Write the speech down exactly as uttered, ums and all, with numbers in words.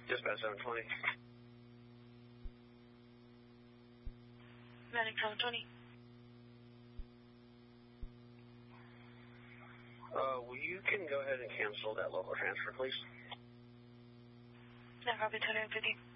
Dispatch seven twenty. Medic seven twenty. Uh, well, you can go ahead and cancel that local transfer, please. No, copy two fifty.